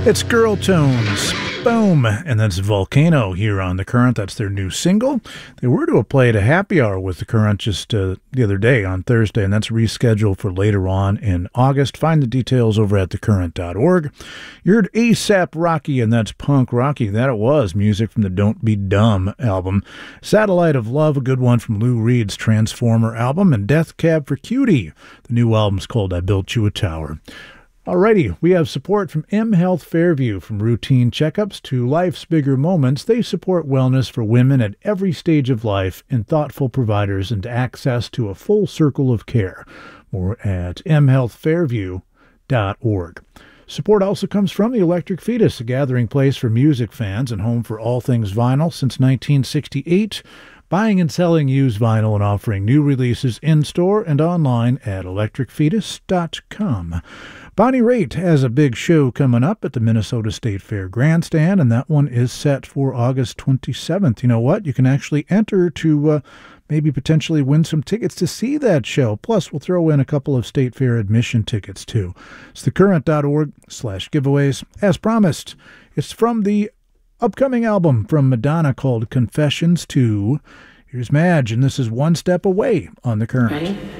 It's Girl Tones. Boom. And that's Volcano here on The Current. That's their new single. They were to have played a happy hour with The Current just the other day on Thursday, and that's rescheduled for later on in August. Find the details over at thecurrent.org. You heard ASAP Rocky, and that's Punk Rocky. That it was. Music from the Don't Be Dumb album. Satellite of Love, a good one from Lou Reed's Transformer album, and Death Cab for Cutie. The new album's called I Built You a Tower. Alrighty, we have support from M Health Fairview. From routine checkups to life's bigger moments, they support wellness for women at every stage of life and thoughtful providers and access to a full circle of care. More at mhealthfairview.org. Support also comes from the Electric Fetus, a gathering place for music fans and home for all things vinyl since 1968. Buying and selling used vinyl and offering new releases in-store and online at electricfetus.com. Bonnie Raitt has a big show coming up at the Minnesota State Fair Grandstand, and that one is set for August 27th. You know what? You can actually enter to maybe potentially win some tickets to see that show. Plus, we'll throw in a couple of State Fair admission tickets, too. It's thecurrent.org/giveaways. As promised, it's from the upcoming album from Madonna called Confessions 2. Here's Madge, and this is One Step Away on The Current. Ready?